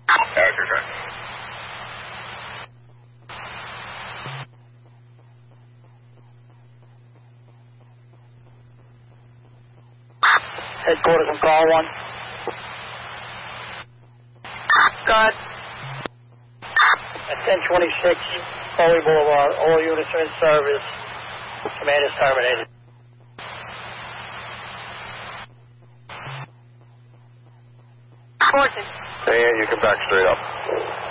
Roger. Headquarters on call 1. Go ahead. At 1026 Foley Boulevard, all units are in service. Command is terminated. Fortune. Hey, you can back straight up.